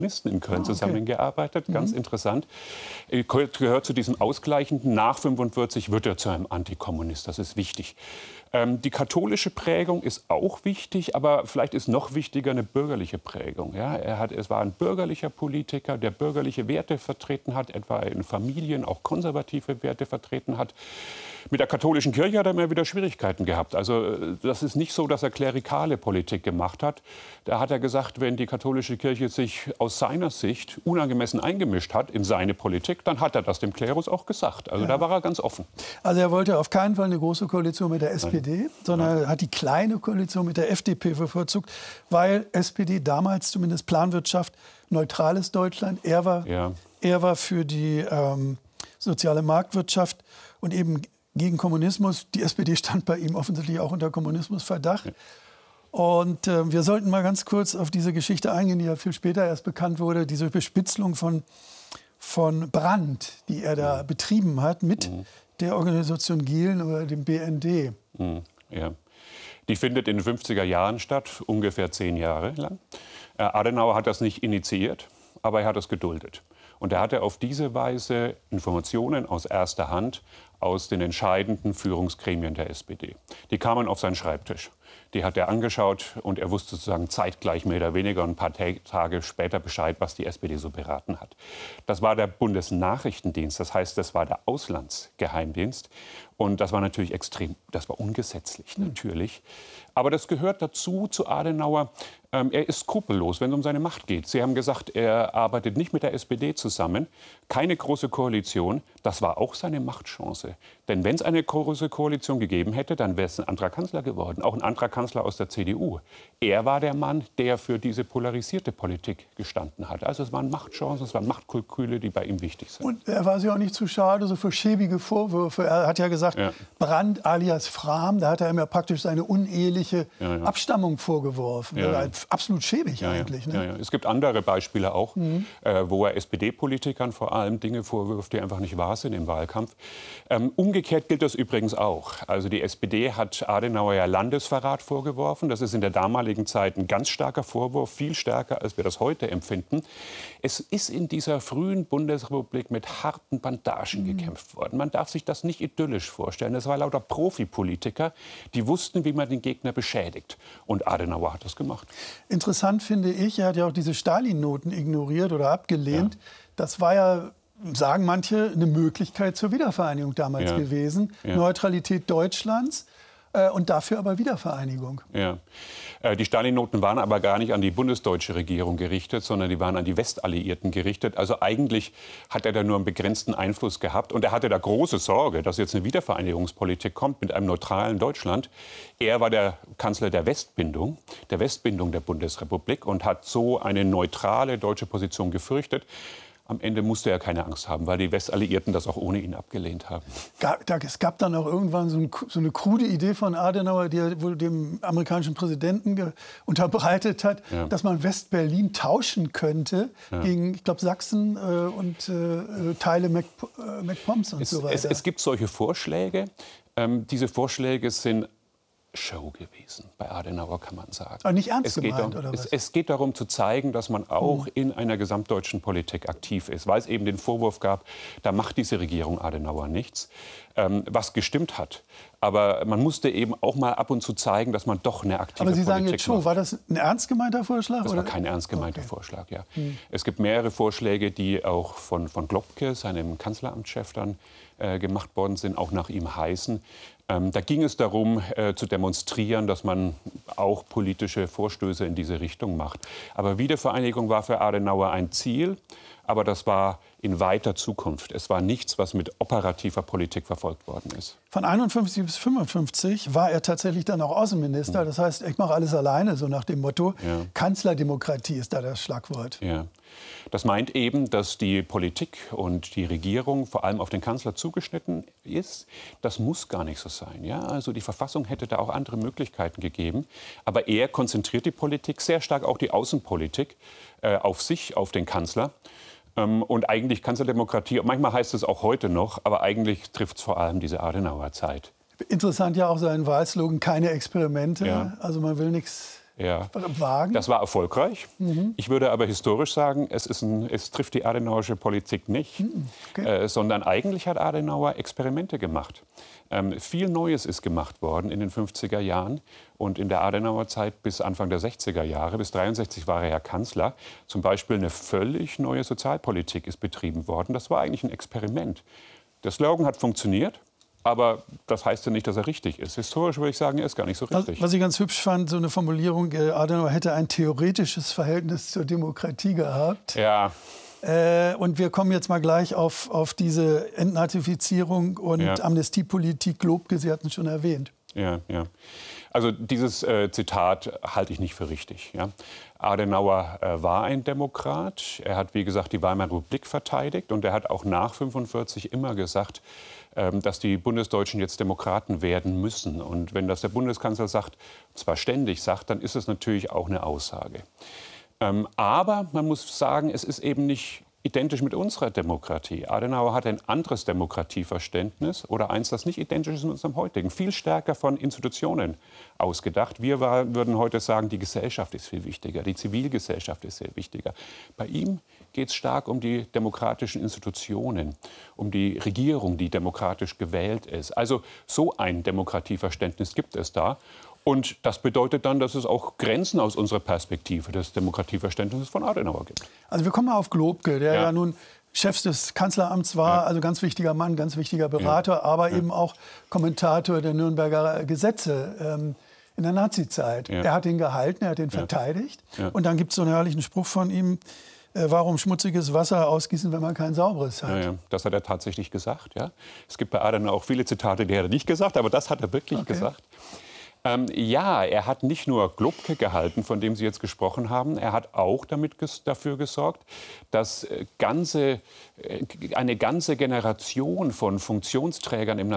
in Köln zusammengearbeitet, ganz interessant. Gehört zu diesem Ausgleichenden. Nach 1945 wird er zu einem Antikommunist, das ist wichtig. Die katholische Prägung ist auch wichtig, aber vielleicht ist noch wichtiger eine bürgerliche Prägung. Ja, es war ein bürgerlicher Politiker, der bürgerliche Werte vertreten hat, etwa in Familien auch konservative Werte vertreten hat. Mit der katholischen Kirche hat er immer wieder Schwierigkeiten gehabt. Also das ist nicht so, dass er klerikale Politik gemacht hat. Da hat er gesagt, wenn die katholische Kirche sich aus seiner Sicht unangemessen eingemischt hat in seine Politik, dann hat er das dem Klerus auch gesagt. Also da war er ganz offen. Also er wollte auf keinen Fall eine große Koalition mit der SPD, sondern er hat die kleine Koalition mit der FDP bevorzugt, weil SPD damals zumindest Planwirtschaft, neutrales Deutschland, er war für die soziale Marktwirtschaft und eben gegen Kommunismus. Die SPD stand bei ihm offensichtlich auch unter Kommunismusverdacht. Ja. Und wir sollten mal ganz kurz auf diese Geschichte eingehen, die ja viel später erst bekannt wurde, diese Bespitzelung von Brandt, die er da betrieben hat mit der Organisation Gielen oder dem BND. Ja. Die findet in den 50er Jahren statt, ungefähr 10 Jahre lang. Adenauer hat das nicht initiiert, aber er hat es geduldet. Und er hatte auf diese Weise Informationen aus erster Hand aus den entscheidenden Führungsgremien der SPD. Die kamen auf seinen Schreibtisch. Die hat er angeschaut und er wusste sozusagen zeitgleich mehr oder weniger ein paar Tage später Bescheid, was die SPD so beraten hat. Das war der Bundesnachrichtendienst, das heißt, das war der Auslandsgeheimdienst. Und das war natürlich das war ungesetzlich natürlich. Aber das gehört dazu, zu Adenauer. Er ist skrupellos, wenn es um seine Macht geht. Sie haben gesagt, er arbeitet nicht mit der SPD zusammen. Keine große Koalition. Das war auch seine Machtchance. Denn wenn es eine große Koalition gegeben hätte, dann wäre es ein anderer Kanzler geworden. Auch ein anderer Kanzler aus der CDU. Er war der Mann, der für diese polarisierte Politik gestanden hat. Also es waren Machtchancen, es waren Machtkalküle, die bei ihm wichtig sind. Und er war sich auch nicht zu schade so für schäbige Vorwürfe. Er hat ja gesagt, Brandt alias Frahm, da hat er ihm ja praktisch seine uneheliche Abstammung vorgeworfen. Absolut schäbig eigentlich. Ne? Es gibt andere Beispiele auch, wo er SPD-Politikern vor allem Dinge vorwirft, die einfach nicht wahr sind im Wahlkampf. Umgekehrt gilt das übrigens auch. Also die SPD hat Adenauer ja Landesverrat vorgeworfen. Das ist in der damaligen Zeit ein ganz starker Vorwurf, viel stärker, als wir das heute empfinden. Es ist in dieser frühen Bundesrepublik mit harten Bandagen gekämpft worden. Man darf sich das nicht idyllisch vorstellen. Es war lauter Profipolitiker, die wussten, wie man den Gegner beschädigt. Und Adenauer hat das gemacht. Interessant finde ich, er hat ja auch diese Stalin-Noten ignoriert oder abgelehnt. Das war ja, sagen manche, eine Möglichkeit zur Wiedervereinigung damals gewesen. Neutralität Deutschlands und dafür aber Wiedervereinigung. Die Stalin-Noten waren aber gar nicht an die bundesdeutsche Regierung gerichtet, sondern die waren an die Westalliierten gerichtet. Also eigentlich hat er da nur einen begrenzten Einfluss gehabt. Und er hatte da große Sorge, dass jetzt eine Wiedervereinigungspolitik kommt mit einem neutralen Deutschland. Er war der Kanzler der Westbindung der Bundesrepublik und hat so eine neutrale deutsche Position gefürchtet. Am Ende musste er keine Angst haben, weil die Westalliierten das auch ohne ihn abgelehnt haben. Es gab dann auch irgendwann so eine krude Idee von Adenauer, die er wohl dem amerikanischen Präsidenten unterbreitet hat, dass man West-Berlin tauschen könnte gegen, ich glaube, Sachsen und Teile MacPoms und so weiter. Es gibt solche Vorschläge. Diese Vorschläge sind Show gewesen bei Adenauer, kann man sagen. Aber nicht ernst gemeint, oder was? Es geht darum zu zeigen, dass man auch in einer gesamtdeutschen Politik aktiv ist, weil es eben den Vorwurf gab, da macht diese Regierung Adenauer nichts, was gestimmt hat. Aber man musste eben auch mal ab und zu zeigen, dass man doch eine aktive Politik macht. Aber Sie sagen jetzt schon, war das ein ernst gemeinter Vorschlag? Das war kein ernst gemeinter Vorschlag, ja. Es gibt mehrere Vorschläge, die auch von Globke, seinem Kanzleramtschef, dann gemacht worden sind, auch nach ihm heißen. Da ging es darum, zu demonstrieren, dass man auch politische Vorstöße in diese Richtung macht. Aber Wiedervereinigung war für Adenauer ein Ziel, aber das war in weiter Zukunft. Es war nichts, was mit operativer Politik verfolgt worden ist. Von 51 bis 55 war er tatsächlich dann auch Außenminister. Das heißt, ich mache alles alleine, so nach dem Motto. Kanzlerdemokratie ist da das Schlagwort. Das meint eben, dass die Politik und die Regierung vor allem auf den Kanzler zugeschnitten ist. Das muss gar nicht so sein. Also die Verfassung hätte da auch andere Möglichkeiten gegeben. Aber er konzentriert die Politik, sehr stark auch die Außenpolitik, auf sich, auf den Kanzler. Und eigentlich Kanzlerdemokratie, manchmal heißt es auch heute noch, aber eigentlich trifft es vor allem diese Adenauer Zeit. Interessant ja auch sein Wahlslogan, keine Experimente. Also man will nichts wagen? Das war erfolgreich. Ich würde aber historisch sagen, es trifft die Adenauerische Politik nicht, sondern eigentlich hat Adenauer Experimente gemacht. Viel Neues ist gemacht worden in den 50er Jahren und in der Adenauer Zeit bis Anfang der 60er Jahre. Bis 1963 war er ja Kanzler. Zum Beispiel eine völlig neue Sozialpolitik ist betrieben worden. Das war eigentlich ein Experiment. Der Slogan hat funktioniert. Aber das heißt ja nicht, dass er richtig ist. Historisch würde ich sagen, er ist gar nicht so richtig. Was ich ganz hübsch fand, so eine Formulierung, Adenauer hätte ein theoretisches Verhältnis zur Demokratie gehabt. Ja. Und wir kommen jetzt mal gleich auf diese Entnazifizierung und Amnestiepolitik. Lobke, Sie hatten es schon erwähnt. Ja. Also dieses Zitat halte ich nicht für richtig. Ja. Adenauer war ein Demokrat. Er hat, wie gesagt, die Weimarer Republik verteidigt. Und er hat auch nach 1945 immer gesagt, dass die Bundesdeutschen jetzt Demokraten werden müssen. Und wenn das der Bundeskanzler sagt, zwar ständig sagt, dann ist es natürlich auch eine Aussage. Aber man muss sagen, es ist eben nicht identisch mit unserer Demokratie. Adenauer hat ein anderes Demokratieverständnis oder eins, das nicht identisch ist mit unserem heutigen. Viel stärker von Institutionen ausgedacht. Wir würden heute sagen, die Gesellschaft ist viel wichtiger, die Zivilgesellschaft ist sehr wichtiger. Bei ihm geht es stark um die demokratischen Institutionen, um die Regierung, die demokratisch gewählt ist. Also so ein Demokratieverständnis gibt es da. Und das bedeutet dann, dass es auch Grenzen aus unserer Perspektive des Demokratieverständnisses von Adenauer gibt. Also wir kommen mal auf Globke, der ja nun Chef des Kanzleramts war, also ganz wichtiger Mann, ganz wichtiger Berater, aber eben auch Kommentator der Nürnberger Gesetze in der Nazizeit. Er hat ihn gehalten, er hat ihn verteidigt. Und dann gibt es so einen herrlichen Spruch von ihm, warum schmutziges Wasser ausgießen, wenn man kein sauberes hat. Das hat er tatsächlich gesagt. Ja. Es gibt bei Adenauer auch viele Zitate, die hat er nicht gesagt, aber das hat er wirklich gesagt. Er hat nicht nur Globke gehalten, von dem Sie jetzt gesprochen haben, er hat auch dafür gesorgt, dass eine ganze Generation von Funktionsträgern im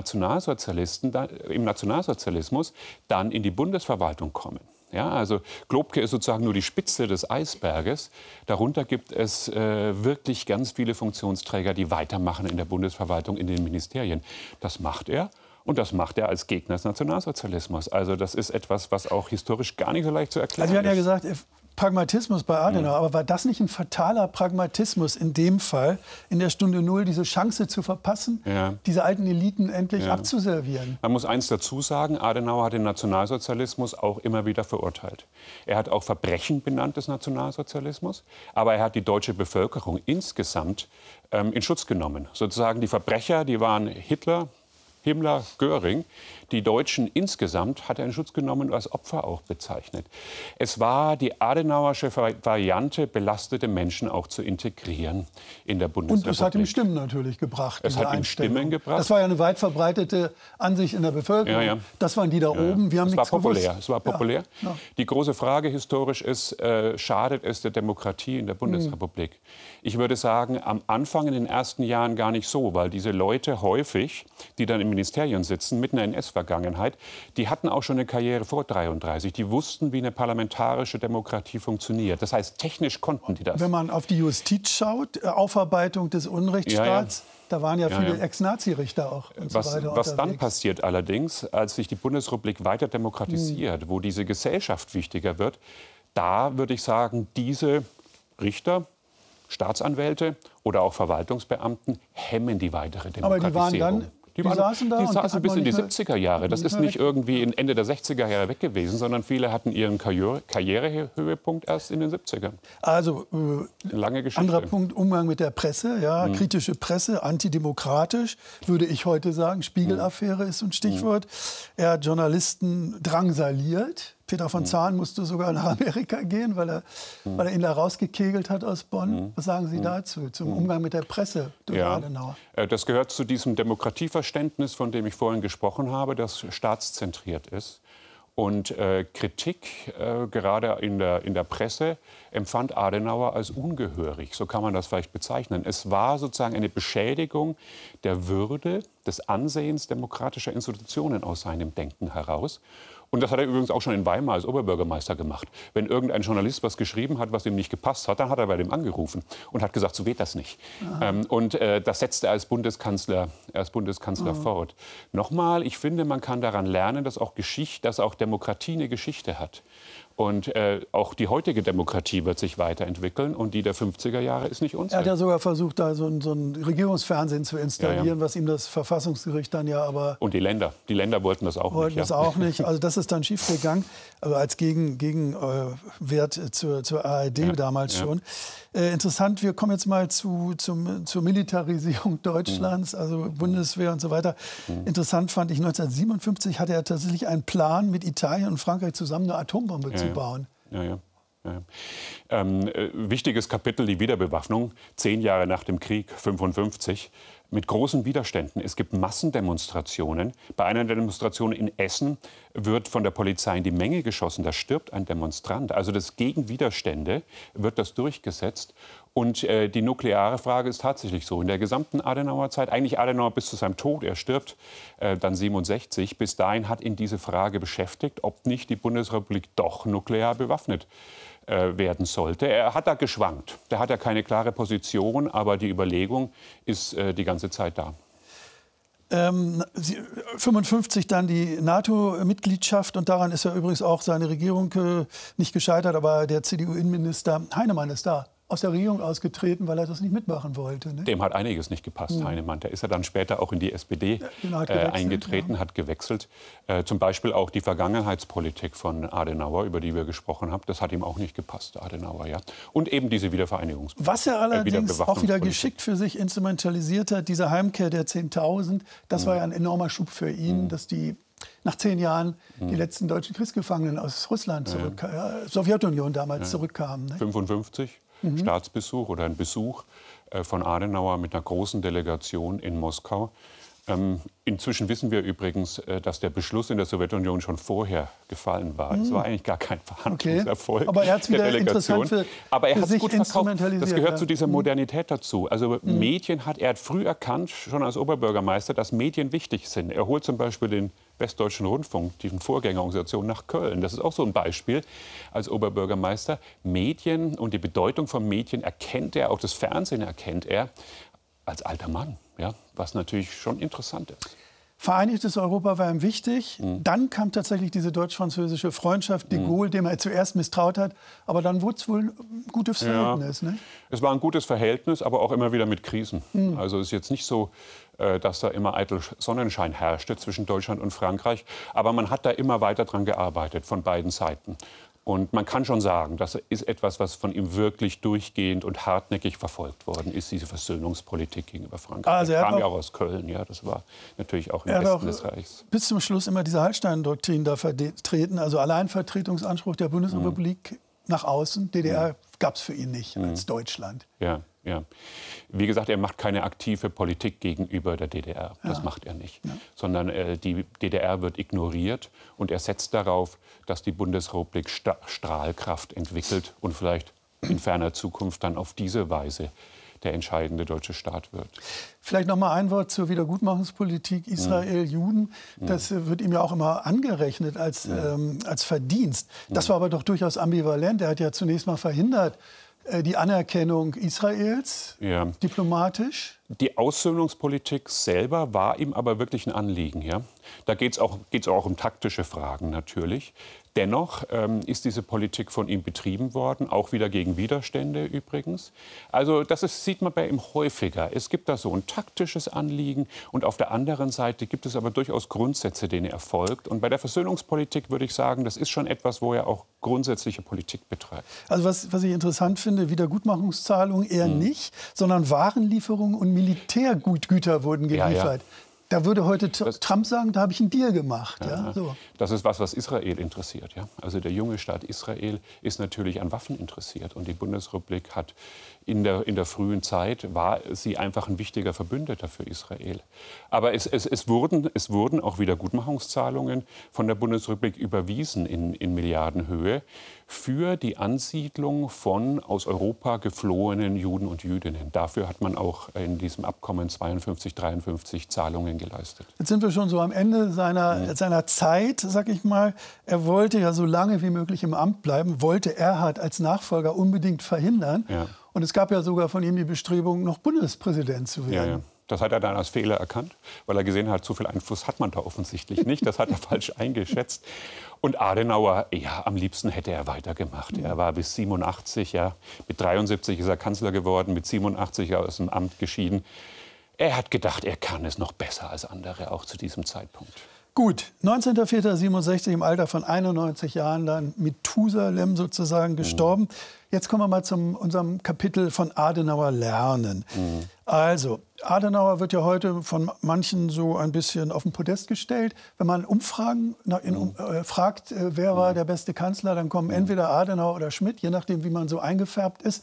Nationalsozialismus dann in die Bundesverwaltung kommen. Ja, also Globke ist sozusagen nur die Spitze des Eisberges. Darunter gibt es wirklich ganz viele Funktionsträger, die weitermachen in der Bundesverwaltung, in den Ministerien. Das macht er. Und das macht er als Gegner des Nationalsozialismus. Also das ist etwas, was auch historisch gar nicht so leicht zu erklären ist. Also Sie hatten ja gesagt, Pragmatismus bei Adenauer. Aber war das nicht ein fataler Pragmatismus in dem Fall, in der Stunde Null diese Chance zu verpassen, diese alten Eliten endlich abzuservieren? Man muss eins dazu sagen, Adenauer hat den Nationalsozialismus auch immer wieder verurteilt. Er hat auch Verbrechen benannt des Nationalsozialismus, aber er hat die deutsche Bevölkerung insgesamt in Schutz genommen. Sozusagen die Verbrecher, die waren Hitler, Himmler, Göring. Die Deutschen insgesamt hat er in Schutz genommen und als Opfer auch bezeichnet. Es war die adenauersche Variante, belastete Menschen auch zu integrieren in der Bundesrepublik. Und es hat ihm Stimmen natürlich gebracht. Es hat ihm Stimmen gebracht. Das war ja eine weit verbreitete Ansicht in der Bevölkerung. Das waren die da oben. Wir haben nichts gewusst. Es war populär. Ja. Die große Frage historisch ist, schadet es der Demokratie in der Bundesrepublik? Ich würde sagen, am Anfang in den ersten Jahren gar nicht so, weil diese Leute häufig, die dann im Ministerien sitzen, mit einer NS-Vergangenheit, die hatten auch schon eine Karriere vor 1933. Die wussten, wie eine parlamentarische Demokratie funktioniert. Das heißt, technisch konnten die das. Wenn man auf die Justiz schaut, Aufarbeitung des Unrechtsstaats, da waren ja viele Ex-Nazi-Richter auch. Und was dann passiert allerdings, als sich die Bundesrepublik weiter demokratisiert, wo diese Gesellschaft wichtiger wird, da würde ich sagen, diese Richter, Staatsanwälte oder auch Verwaltungsbeamten hemmen die weitere Demokratisierung. Aber die waren dann... Die saßen bis in die 70er Jahre. Das ist nicht irgendwie Ende der 60er Jahre weg gewesen, sondern viele hatten ihren Karrierehöhepunkt erst in den 70ern. Also, lange Geschichte. Anderer Punkt, Umgang mit der Presse. Ja, kritische Presse, antidemokratisch, würde ich heute sagen. Spiegel-Affäre ist ein Stichwort. Er hat Journalisten drangsaliert. Peter von Zahn musste sogar nach Amerika gehen, weil er ihn da rausgekegelt hat aus Bonn. Was sagen Sie dazu, zum Umgang mit der Presse durch Adenauer? Das gehört zu diesem Demokratieverständnis, von dem ich vorhin gesprochen habe, das staatszentriert ist. Und Kritik, gerade in der Presse, empfand Adenauer als ungehörig. So kann man das vielleicht bezeichnen. Es war sozusagen eine Beschädigung der Würde, des Ansehens demokratischer Institutionen aus seinem Denken heraus. Und das hat er übrigens auch schon in Weimar als Oberbürgermeister gemacht. Wenn irgendein Journalist was geschrieben hat, was ihm nicht gepasst hat, dann hat er bei dem angerufen und hat gesagt, so geht das nicht. Das setzte er als Bundeskanzler fort. Nochmal, ich finde, man kann daran lernen, dass auch Demokratie eine Geschichte hat. Und auch die heutige Demokratie wird sich weiterentwickeln und die der 50er Jahre ist nicht unsere. Er hat ja sogar versucht, da so ein Regierungsfernsehen zu installieren, was ihm das Verfassungsgericht dann ja aber... Und die Länder wollten das auch nicht. Wollten das auch nicht. Also das ist dann schiefgegangen, also als Gegenwert zur ARD damals schon. Interessant, wir kommen jetzt mal zur Militarisierung Deutschlands, also Bundeswehr und so weiter. Interessant fand ich, 1957 hatte er tatsächlich einen Plan, mit Italien und Frankreich zusammen eine Atombombe zu bauen. Wichtiges Kapitel, die Wiederbewaffnung, 10 Jahre nach dem Krieg, 55, mit großen Widerständen. Es gibt Massendemonstrationen. Bei einer Demonstration in Essen wird von der Polizei in die Menge geschossen. Da stirbt ein Demonstrant. Also das gegen Widerstände wird das durchgesetzt. Und die nukleare Frage ist tatsächlich so. In der gesamten Adenauer Zeit, eigentlich Adenauer bis zu seinem Tod, er stirbt dann 67, bis dahin hat ihn diese Frage beschäftigt, ob nicht die Bundesrepublik doch nuklear bewaffnet werden sollte. Er hat da geschwankt. Da hat er keine klare Position, aber die Überlegung ist die ganze Zeit da. 55 dann die NATO-Mitgliedschaft und daran ist ja übrigens auch seine Regierung nicht gescheitert, aber der CDU-Innenminister Heinemann ist da aus der Regierung ausgetreten, weil er das nicht mitmachen wollte. Ne? Dem hat einiges nicht gepasst, Heinemann. Der ist ja dann später auch in die SPD eingetreten, hat gewechselt. Zum Beispiel auch die Vergangenheitspolitik von Adenauer, über die wir gesprochen haben, das hat ihm auch nicht gepasst, Adenauer. Ja. Und eben diese Wiedervereinigungspolitik. Was er allerdings auch wieder geschickt für sich instrumentalisiert hat, diese Heimkehr der 10.000, das war ja ein enormer Schub für ihn, dass die nach 10 Jahren die letzten deutschen Kriegsgefangenen aus Russland Sowjetunion damals zurückkamen. Ne? 55. Staatsbesuch oder ein Besuch von Adenauer mit einer großen Delegation in Moskau. Inzwischen wissen wir übrigens, dass der Beschluss in der Sowjetunion schon vorher gefallen war. Es war eigentlich gar kein Verhandlungserfolg aber er hat's wieder der Delegation. Aber er hat es gut verkauft. Das gehört zu dieser Modernität dazu. Also Medien er hat früh erkannt, schon als Oberbürgermeister, dass Medien wichtig sind. Er holt zum Beispiel den Westdeutschen Rundfunk, die Vorgängerorganisation, nach Köln. Das ist auch so ein Beispiel als Oberbürgermeister. Medien und die Bedeutung von Medien erkennt er, auch das Fernsehen erkennt er als alter Mann, ja, was natürlich schon interessant ist. Vereinigtes Europa war ihm wichtig. Dann kam tatsächlich diese deutsch-französische Freundschaft, de Gaulle, dem er zuerst misstraut hat. Aber dann wurde es wohl ein gutes Verhältnis. Ne? Es war ein gutes Verhältnis, aber auch immer wieder mit Krisen. Also es ist jetzt nicht so, dass da immer eitel Sonnenschein herrschte zwischen Deutschland und Frankreich. Aber man hat da immer weiter dran gearbeitet, von beiden Seiten. Und man kann schon sagen, das ist etwas, was von ihm wirklich durchgehend und hartnäckig verfolgt worden ist, diese Versöhnungspolitik gegenüber Frankreich. Also das kam ja auch aus Köln, ja, das war natürlich auch im Westen des Reichs. Bis zum Schluss immer diese Hallstein-Doktrin da vertreten, also Alleinvertretungsanspruch der Bundesrepublik nach außen. DDR gab es für ihn nicht als Deutschland. Ja. Wie gesagt, er macht keine aktive Politik gegenüber der DDR. Das macht er nicht. Sondern die DDR wird ignoriert und er setzt darauf, dass die Bundesrepublik Strahlkraft entwickelt und vielleicht in ferner Zukunft dann auf diese Weise der entscheidende deutsche Staat wird. Vielleicht noch mal ein Wort zur Wiedergutmachungspolitik Israel-Juden. Das wird ihm ja auch immer angerechnet als Verdienst. Das war aber doch durchaus ambivalent. Er hat ja zunächst mal verhindert, die Anerkennung Israels, diplomatisch. Die Aussöhnungspolitik selber war ihm aber wirklich ein Anliegen. Ja? Da geht's auch um taktische Fragen natürlich. Dennoch ist diese Politik von ihm betrieben worden, auch wieder gegen Widerstände übrigens. Also sieht man bei ihm häufiger. Es gibt da so ein taktisches Anliegen und auf der anderen Seite gibt es aber durchaus Grundsätze, denen er folgt. Und bei der Versöhnungspolitik würde ich sagen, das ist schon etwas, wo er auch grundsätzliche Politik betreibt. Also was ich interessant finde, Wiedergutmachungszahlungen eher nicht, sondern Warenlieferungen und Militärgüter wurden geliefert. Da würde heute Trump sagen, da habe ich einen Deal gemacht. So. Das ist was Israel interessiert. Ja? Also der junge Staat Israel ist natürlich an Waffen interessiert. Und die Bundesrepublik hat in der frühen Zeit, war sie einfach ein wichtiger Verbündeter für Israel. Aber es wurden auch Wiedergutmachungszahlungen von der Bundesrepublik überwiesen in Milliardenhöhe für die Ansiedlung von aus Europa geflohenen Juden und Jüdinnen. Dafür hat man auch in diesem Abkommen 52, 53 Zahlungen geleistet. Jetzt sind wir schon so am Ende seiner Zeit, sag ich mal. Er wollte ja so lange wie möglich im Amt bleiben, wollte Erhard als Nachfolger unbedingt verhindern. Und es gab ja sogar von ihm die Bestrebung, noch Bundespräsident zu werden. Das hat er dann als Fehler erkannt, weil er gesehen hat, so viel Einfluss hat man da offensichtlich nicht. Das hat er falsch eingeschätzt. Und Adenauer, ja, am liebsten hätte er weitergemacht. Er war bis 87, ja, mit 73 ist er Kanzler geworden, mit 87 aus dem Amt geschieden. Er hat gedacht, er kann es noch besser als andere, auch zu diesem Zeitpunkt. Gut, 19.04.67 im Alter von 91 Jahren dann Methusalem sozusagen gestorben. Jetzt kommen wir mal zu unserem Kapitel von Adenauer lernen. Also, Adenauer wird ja heute von manchen so ein bisschen auf den Podest gestellt. Wenn man Umfragen fragt, wer war der beste Kanzler, dann kommen entweder Adenauer oder Schmidt, je nachdem, wie man so eingefärbt ist.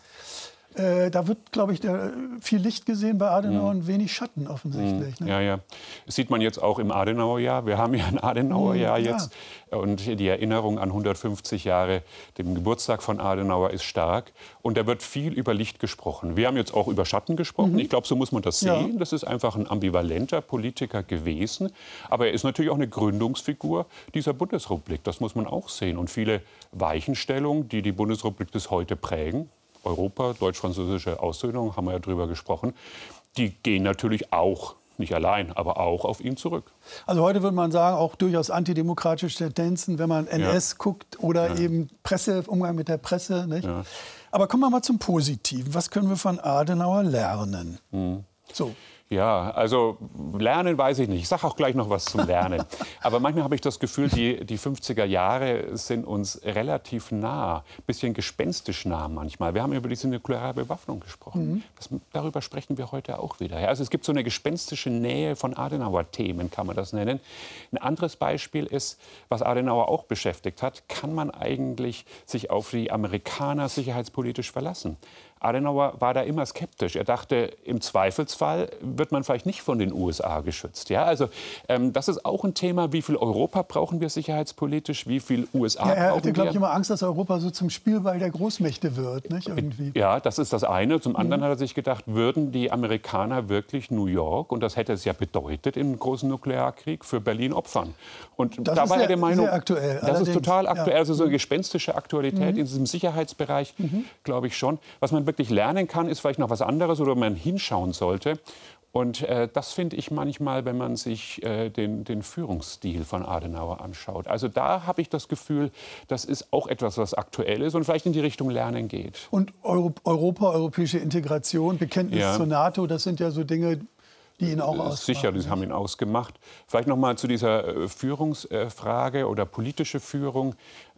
Da wird, glaube ich, viel Licht gesehen bei Adenauer und wenig Schatten offensichtlich. Ne? Ja, ja. Das sieht man jetzt auch im Adenauerjahr. Wir haben ja ein Adenauerjahr jetzt. Und die Erinnerung an 150 Jahre, dem Geburtstag von Adenauer, ist stark. Und da wird viel über Licht gesprochen. Wir haben jetzt auch über Schatten gesprochen. Ich glaube, so muss man das sehen. Das ist einfach ein ambivalenter Politiker gewesen. Aber er ist natürlich auch eine Gründungsfigur dieser Bundesrepublik. Das muss man auch sehen. Und viele Weichenstellungen, die die Bundesrepublik bis heute prägen, Europa, deutsch-französische Aussöhnung, haben wir ja drüber gesprochen, die gehen natürlich auch, nicht allein, aber auch auf ihn zurück. Also heute würde man sagen, auch durchaus antidemokratische Tendenzen, wenn man NS guckt oder eben Presse, Umgang mit der Presse. Nicht? Ja. Aber kommen wir mal zum Positiven. Was können wir von Adenauer lernen? So. Ja, also lernen weiß ich nicht. Ich sage auch gleich noch was zum Lernen. Aber manchmal habe ich das Gefühl, die 50er Jahre sind uns relativ nah, ein bisschen gespenstisch nah manchmal. Wir haben über diese nukleare Bewaffnung gesprochen. Darüber sprechen wir heute auch wieder. Ja, also es gibt so eine gespenstische Nähe von Adenauer-Themen, kann man das nennen. Ein anderes Beispiel ist, was Adenauer auch beschäftigt hat, kann man eigentlich sich auf die Amerikaner sicherheitspolitisch verlassen? Adenauer war da immer skeptisch. Er dachte, im Zweifelsfall wird man vielleicht nicht von den USA geschützt. Ja, also das ist auch ein Thema, wie viel Europa brauchen wir sicherheitspolitisch, wie viel USA brauchen wir. Er hatte, glaube ich, immer Angst, dass Europa so zum Spielball der Großmächte wird. Nicht? Irgendwie. Ja, das ist das eine. Zum anderen hat er sich gedacht, würden die Amerikaner wirklich New York, und das hätte es ja bedeutet im großen Nuklearkrieg, für Berlin opfern. Und das da war er der Meinung, sehr aktuell, das ist total aktuell. Also so eine gespenstische Aktualität in diesem Sicherheitsbereich, glaube ich schon. Was man wirklich lernen kann, ist vielleicht noch was anderes, oder man hinschauen sollte. Und das finde ich manchmal, wenn man sich den Führungsstil von Adenauer anschaut. Also da habe ich das Gefühl, das ist auch etwas, was aktuell ist und vielleicht in die Richtung Lernen geht. Und Europa, europäische Integration, Bekenntnis zur NATO, das sind ja so Dinge, die ihn auch ausmachen. Sicher, die haben ihn ausgemacht. Vielleicht noch mal zu dieser Führungsfrage oder politische Führung.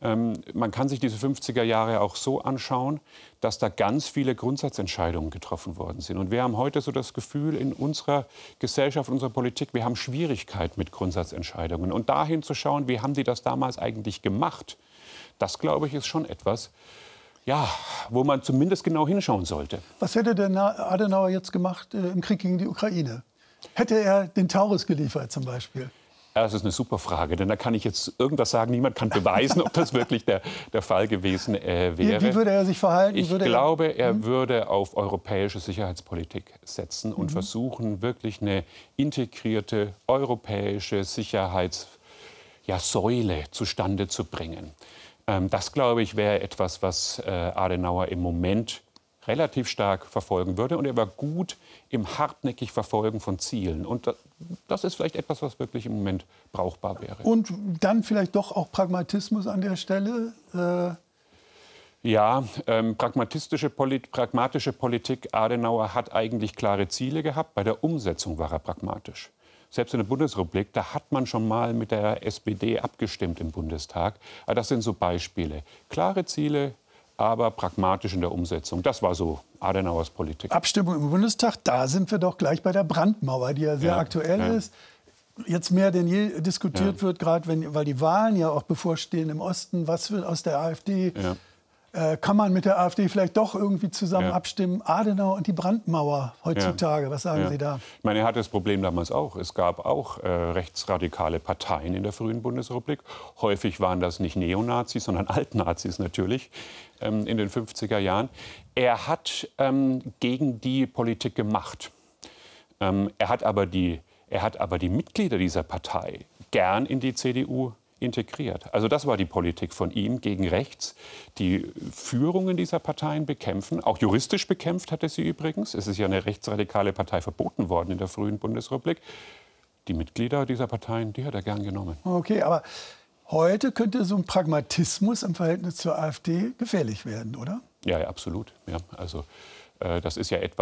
Man kann sich diese 50er Jahre auch so anschauen, dass da ganz viele Grundsatzentscheidungen getroffen worden sind. Und wir haben heute so das Gefühl in unserer Gesellschaft, unserer Politik, wir haben Schwierigkeit mit Grundsatzentscheidungen. Und dahin zu schauen, wie haben die das damals eigentlich gemacht, das, glaube ich, ist schon etwas, ja, wo man zumindest genau hinschauen sollte. Was hätte denn Adenauer jetzt gemacht im Krieg gegen die Ukraine? Hätte er den Taurus geliefert zum Beispiel? Ja, das ist eine super Frage, denn da kann ich jetzt irgendwas sagen. Niemand kann beweisen, ob das wirklich der Fall gewesen wäre. Wie würde er sich verhalten? Ich glaube, er würde auf europäische Sicherheitspolitik setzen und versuchen, wirklich eine integrierte europäische Sicherheitssäule zustande zu bringen. Das, glaube ich, wäre etwas, was Adenauer im Moment relativ stark verfolgen würde. Und er war gut im hartnäckig Verfolgen von Zielen. Und das ist vielleicht etwas, was wirklich im Moment brauchbar wäre. Und dann vielleicht doch auch Pragmatismus an der Stelle? Ja, pragmatische Politik. Adenauer hat eigentlich klare Ziele gehabt. Bei der Umsetzung war er pragmatisch. Selbst in der Bundesrepublik, da hat man schon mal mit der SPD abgestimmt im Bundestag. Aber das sind so Beispiele. Klare Ziele, aber pragmatisch in der Umsetzung. Das war so Adenauers Politik. Abstimmung im Bundestag, da sind wir doch gleich bei der Brandmauer, die ja sehr aktuell ist. Jetzt mehr denn je diskutiert wird, gerade weil die Wahlen ja auch bevorstehen im Osten. Was wird aus der AfD? Kann man mit der AfD vielleicht doch irgendwie zusammen abstimmen? Adenauer und die Brandmauer heutzutage, was sagen Sie da? Ich meine, er hatte das Problem damals auch. Es gab auch rechtsradikale Parteien in der frühen Bundesrepublik. Häufig waren das nicht Neonazis, sondern Altnazis natürlich in den 50er Jahren. Er hat gegen die Politik gemacht. Er hat aber die Mitglieder dieser Partei gern in die CDU integriert. Also das war die Politik von ihm gegen rechts. Die Führungen dieser Parteien bekämpfen, auch juristisch bekämpft hat er sie übrigens. Es ist ja eine rechtsradikale Partei verboten worden in der frühen Bundesrepublik. Die Mitglieder dieser Parteien, die hat er gern genommen. Okay, aber heute könnte so ein Pragmatismus im Verhältnis zur AfD gefährlich werden, oder? Ja, ja, absolut. Ja, also das ist ja etwas,